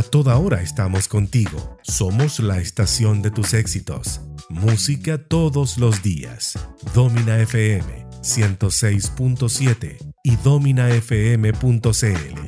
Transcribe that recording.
toda hora estamos contigo. Somos la estación de tus éxitos. Música todos los días. Domina FM 106.7 y dominafm.cl.